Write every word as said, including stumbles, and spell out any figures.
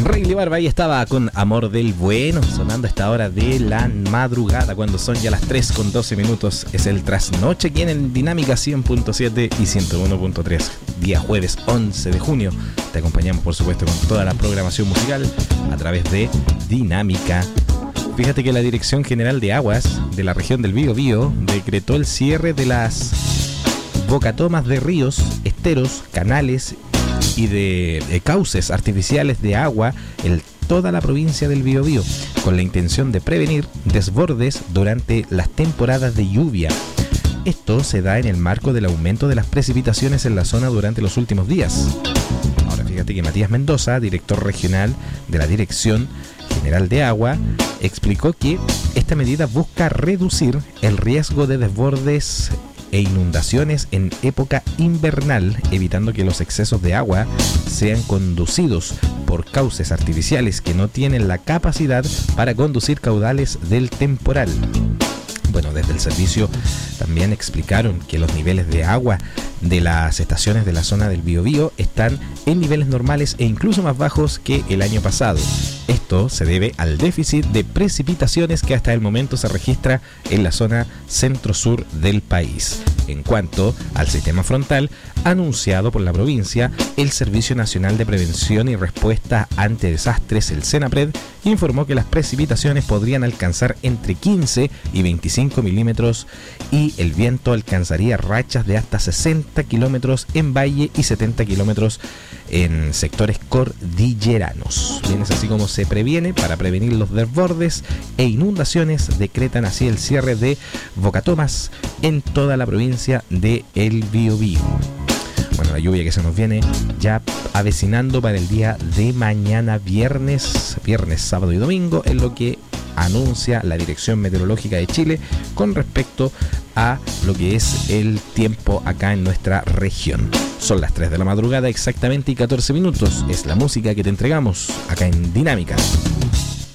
Rayleigh Barba ahí estaba con Amor del Bueno, sonando a esta hora de la madrugada, cuando son ya las tres con doce minutos. Es el Trasnoche aquí en Dinámica cien punto siete y ciento uno punto tres. Día jueves once de junio. Te acompañamos, por supuesto, con toda la programación musical a través de Dinámica. Fíjate que la Dirección General de Aguas de la región del Biobío decretó el cierre de las bocatomas de ríos, esteros, canales y de, de cauces artificiales de agua en toda la provincia del Biobío, con la intención de prevenir desbordes durante las temporadas de lluvia. Esto se da en el marco del aumento de las precipitaciones en la zona durante los últimos días. Ahora fíjate que Matías Mendoza, director regional de la Dirección General de Agua, explicó que esta medida busca reducir el riesgo de desbordes e inundaciones en época invernal, evitando que los excesos de agua sean conducidos por cauces artificiales que no tienen la capacidad para conducir caudales del temporal. Bueno, desde el servicio también explicaron que los niveles de agua de las estaciones de la zona del Biobío están en niveles normales e incluso más bajos que el año pasado. Esto se debe al déficit de precipitaciones que hasta el momento se registra en la zona centro-sur del país. En cuanto al sistema frontal, anunciado por la provincia, el Servicio Nacional de Prevención y Respuesta ante Desastres, el SENAPRED, informó que las precipitaciones podrían alcanzar entre quince y veinticinco milímetros y el viento alcanzaría rachas de hasta sesenta kilómetros en valle y setenta kilómetros en sectores cordilleranos. Bien, es así como se previene. Para prevenir los desbordes e inundaciones, decretan así el cierre de bocatomas en toda la provincia de El Biobío. Bueno, la lluvia que se nos viene ya avecinando para el día de mañana, viernes, viernes, sábado y domingo, es lo que anuncia la Dirección Meteorológica de Chile con respecto a lo que es el tiempo acá en nuestra región. Son las tres de la madrugada exactamente y catorce minutos. Es la música que te entregamos acá en Dinámica.